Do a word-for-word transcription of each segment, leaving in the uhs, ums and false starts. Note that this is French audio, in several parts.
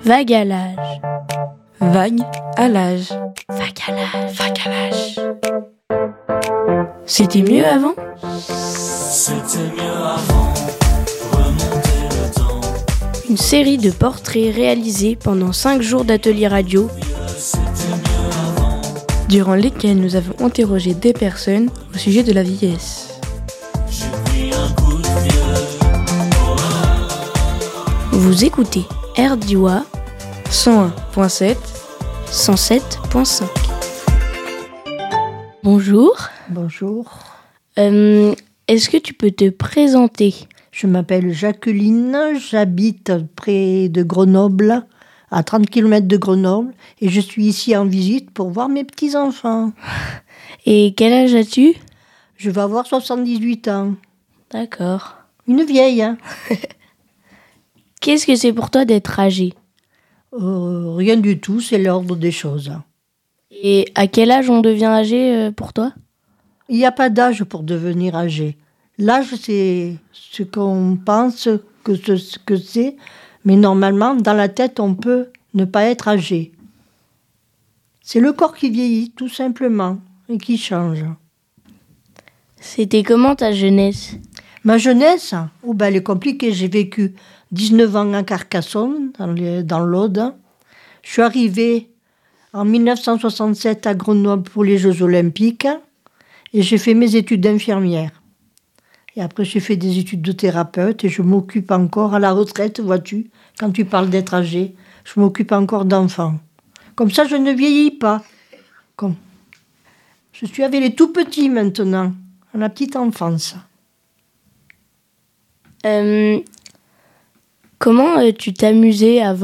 Vague à l'âge. Vague à l'âge. Vague à l'âge. Vague à l'âge. C'était mieux avant ? C'était mieux avant. Remonter le temps. Une série de portraits réalisés pendant cinq jours d'atelier radio, durant lesquels nous avons interrogé des personnes au sujet de la vieillesse. J'ai pris un coup de vieux. Vous écoutez R D I W A cent un virgule sept, cent sept virgule cinq. Bonjour. Bonjour, Euh, est-ce que tu peux te présenter ? je m'appelle Jacqueline, j'habite près de Grenoble, à trente kilomètres de Grenoble, et je suis ici en visite pour voir mes petits-enfants. Et quel âge as-tu ? Je vais avoir soixante-dix-huit ans. D'accord. Une vieille, hein. Qu'est-ce que c'est pour toi d'être âgé ? Euh, rien du tout, c'est l'ordre des choses. Et à quel âge on devient âgé euh, pour toi ? Il n'y a pas d'âge pour devenir âgé. L'âge, c'est ce qu'on pense que, ce, que c'est, mais normalement, dans la tête, on peut ne pas être âgé. C'est le corps qui vieillit, tout simplement, et qui change. C'était comment ta jeunesse ? Ma jeunesse, oh ben, elle est compliquée. J'ai vécu dix-neuf ans à Carcassonne, dans, les, dans l'Aude. Je suis arrivée en dix-neuf cent soixante-sept à Grenoble pour les Jeux Olympiques et j'ai fait mes études d'infirmière. Et après, j'ai fait des études de thérapeute et je m'occupe encore à la retraite, vois-tu, quand tu parles d'être âgé, je m'occupe encore d'enfants. Comme ça, je ne vieillis pas. Comme... Je suis avec les tout petits maintenant, à la petite enfance. Euh, comment euh, tu t'amusais avant ?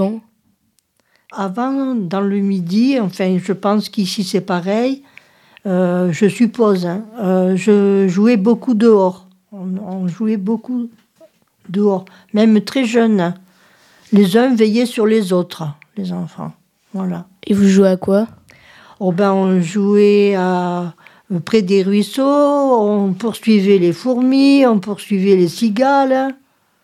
Avant, dans le midi, enfin, je pense qu'ici c'est pareil, euh, je suppose, hein, euh, je jouais beaucoup dehors. On, on jouait beaucoup dehors, même très jeunes. Hein. Les uns veillaient sur les autres, les enfants. Voilà. Et vous jouez à quoi ? Oh ben, on jouait à, près des ruisseaux, on poursuivait les fourmis, on poursuivait les cigales.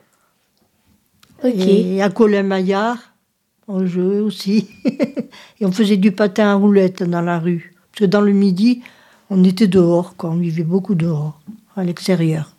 Ok. Et à Colin-Maillard, on jouait aussi. Et on faisait du patin à roulettes dans la rue. Parce que dans le midi, on était dehors, quoi. On vivait beaucoup dehors, à l'extérieur.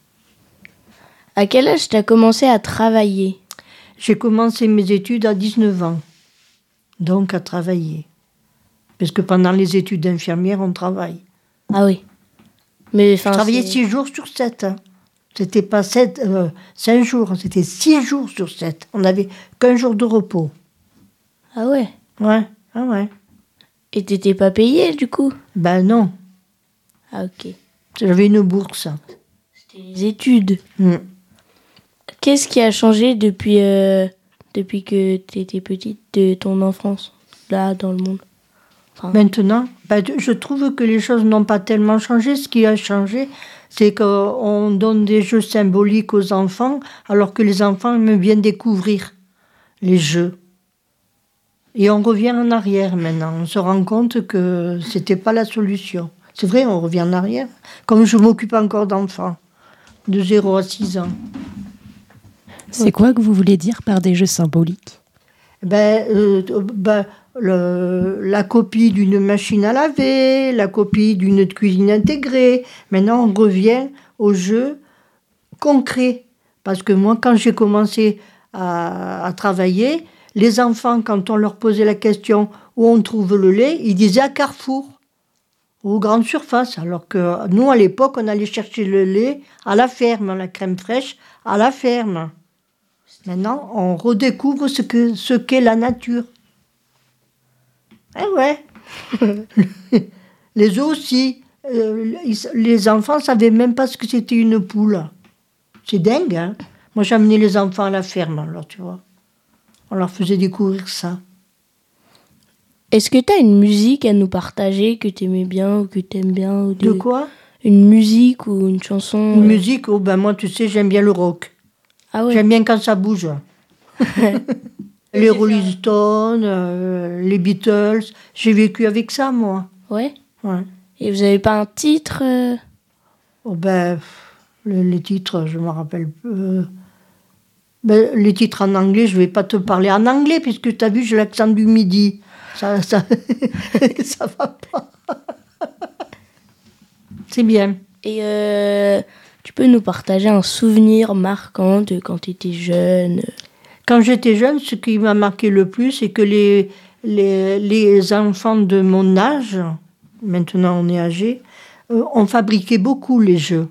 À quel âge tu as commencé à travailler ? J'ai commencé mes études à dix-neuf ans, donc à travailler. Parce que pendant les études d'infirmière, on travaille. Ah oui. Mais Je enfin. travaillais c'est- six jours sur sept. Hein. C'était pas sept, euh, cinq jours, c'était six jours sur sept. On n'avait qu'un jour de repos. Ah ouais. Ouais, ah ouais. Et t'étais pas payé du coup ? Ben non, Ah ok. j'avais une bourse. C'était les études. Mm. Qu'est-ce qui a changé depuis, euh, depuis que t'étais petite, de ton enfance, là, dans le monde ? Enfin, Maintenant, ben, je trouve que les choses n'ont pas tellement changé. Ce qui a changé, c'est qu'on donne des jeux symboliques aux enfants, alors que les enfants aiment bien découvrir les jeux. Et on revient en arrière maintenant. On se rend compte que c'était pas la solution. C'est vrai, on revient en arrière. Comme je m'occupe encore d'enfants, de zéro à six ans. C'est quoi que vous voulez dire par des jeux symboliques ? Ben, euh, ben, le, la copie d'une machine à laver, la copie d'une cuisine intégrée. Maintenant, on revient aux jeux concrets. Parce que moi, quand j'ai commencé à, à travailler, les enfants, quand on leur posait la question où on trouve le lait, ils disaient à Carrefour, aux grandes surfaces. Alors que nous, à l'époque, on allait chercher le lait à la ferme, la crème fraîche à la ferme. Maintenant, on redécouvre ce, que, ce qu'est la nature. Eh ouais. Les œufs aussi. Euh, les enfants ne savaient même pas ce que c'était une poule. C'est dingue, hein. Moi, j'amenais les enfants à la ferme, alors, tu vois. On leur faisait découvrir ça. est-ce que t'as une musique à nous partager que t'aimais bien ou que t'aimes bien ou des- De quoi ? Une musique ou une chanson Une euh, musique, oh ben moi, tu sais, j'aime bien le rock. Ah ouais. J'aime bien quand ça bouge. Les Rolling Stones, euh, les Beatles. J'ai vécu avec ça, moi. Ouais. Ouais. Et vous avez pas un titre euh, Oh ben, pff, les, les titres, je me rappelle peu. Ben, les titres en anglais, je ne vais pas te parler en anglais, puisque tu as vu, j'ai l'accent du midi. Ça ça, ça va pas. C'est bien. Et euh, tu peux nous partager un souvenir marquant de quand tu étais jeune? Quand j'étais jeune, ce qui m'a marqué le plus, c'est que les, les, les enfants de mon âge, maintenant on est âgés, euh, on fabriquait beaucoup les jeux.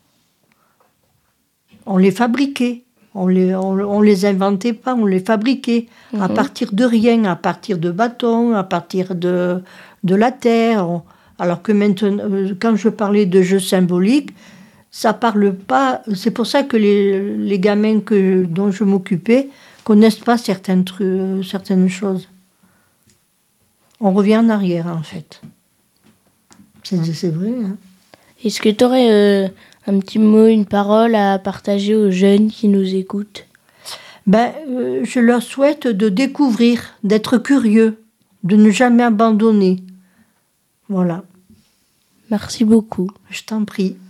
On les fabriquait. On les, on, on les inventait pas, on les fabriquait. Mm-hmm. À partir de rien, à partir de bâtons, à partir de, de la terre. On, alors que maintenant, euh, quand je parlais de jeux symboliques, ça parle pas. C'est pour ça que les, les gamins que, dont je m'occupais connaissent pas certaines, trucs, certaines choses. On revient en arrière, en fait. C'est, c'est vrai. Hein. Est-ce que tu aurais euh, un petit mot, une parole à partager aux jeunes qui nous écoutent? Ben, euh, je leur souhaite de découvrir, d'être curieux, de ne jamais abandonner. Voilà. Merci beaucoup. Je t'en prie.